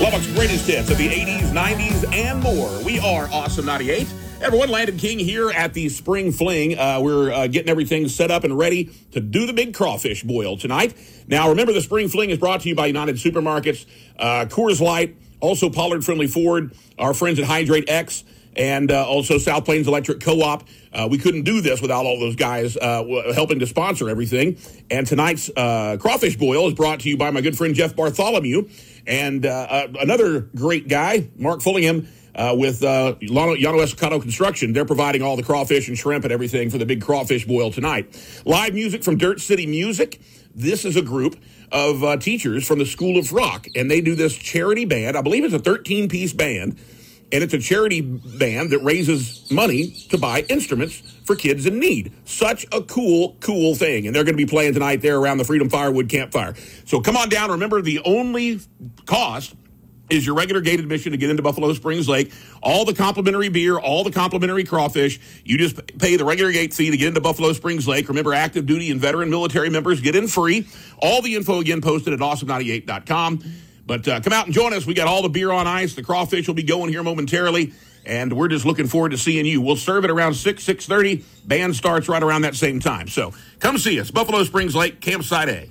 Lubbock's greatest hits of the 80s, 90s, and more. We are Awesome 98. Everyone, Landon King here at the Spring Fling. We're getting everything set up and ready to do the big crawfish boil tonight. Now, remember, the Spring Fling is brought to you by United Supermarkets, Coors Light, also Pollard Friendly Ford, our friends at Hydrate X, and also South Plains Electric Co-op. We couldn't do this without all those guys helping to sponsor everything. And tonight's crawfish boil is brought to you by my good friend Jeff Bartholomew and another great guy, Mark Fullingham, with Llano Estacado Construction. They're providing all the crawfish and shrimp and everything for the big crawfish boil tonight. Live music from Dirt City Music. This is a group of teachers from the School of Rock, and they do this charity band. I believe it's a 13-piece band. And it's a charity band that raises money to buy instruments for kids in need. Such a cool thing. And they're going to be playing tonight there around the Freedom Firewood Campfire. So come on down. Remember, the only cost is your regular gate admission to get into Buffalo Springs Lake. All the complimentary beer, all the complimentary crawfish. You just pay the regular gate fee to get into Buffalo Springs Lake. Remember, active duty and veteran military members get in free. All the info, again, posted at awesome98.com. But come out and join us. We got all the beer on ice. The crawfish will be going here momentarily, and we're just looking forward to seeing you. We'll serve it around 6:30. Band starts right around that same time. So come see us. Buffalo Springs Lake, Campsite A.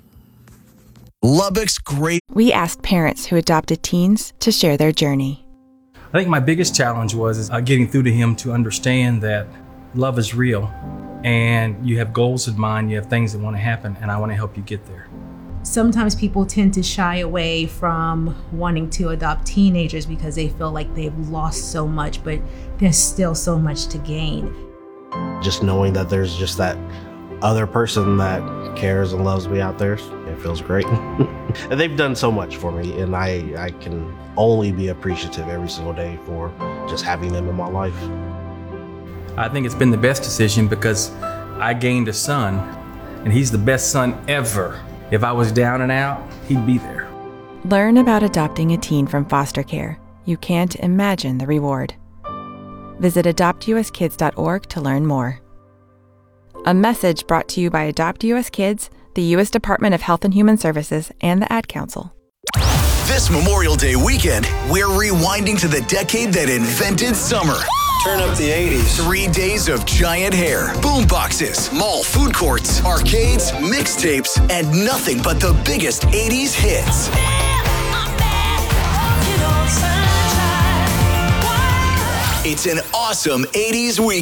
Lubbock's great. We asked parents who adopted teens to share their journey. I think my biggest challenge was getting through to him to understand that love is real, and you have goals in mind, you have things that want to happen, and I want to help you get there. Sometimes people tend to shy away from wanting to adopt teenagers because they feel like they've lost so much, but there's still so much to gain. Just knowing that there's just that other person that cares and loves me out there, it feels great. And they've done so much for me, and I can only be appreciative every single day for just having them in my life. I think it's been the best decision because I gained a son, and he's the best son ever. If I was down and out, he'd be there. Learn about adopting a teen from foster care. You can't imagine the reward. Visit adoptuskids.org to learn more. A message brought to you by Adopt US Kids, the U.S. Department of Health and Human Services, and the Ad Council. This Memorial Day weekend, we're rewinding to the decade that invented summer. Turn up the 80s. 3 days of giant hair, boom boxes, mall food courts, arcades, mixtapes, and nothing but the biggest 80s hits. It's an awesome 80s weekend.